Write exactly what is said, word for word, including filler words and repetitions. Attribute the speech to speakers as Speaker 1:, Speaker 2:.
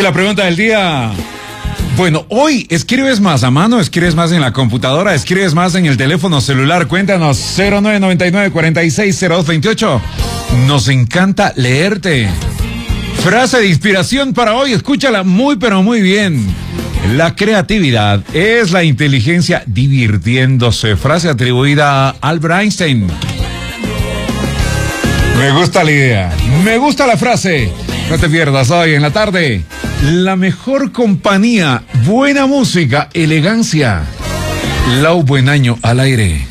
Speaker 1: la pregunta del día. Bueno, hoy, ¿escribes más a mano? ¿Escribes más en la computadora? ¿Escribes más en el teléfono celular? Cuéntanos, cero nueve nueve nueve, cuatro seis, cero dos dos ocho. Nos encanta leerte. Frase de inspiración para hoy, escúchala muy pero muy bien. La creatividad es la inteligencia divirtiéndose. Frase atribuida a Albert Einstein. Me gusta la idea, me gusta la frase. No te pierdas hoy en la tarde. La mejor compañía, buena música, elegancia. Lau Buen Año al aire.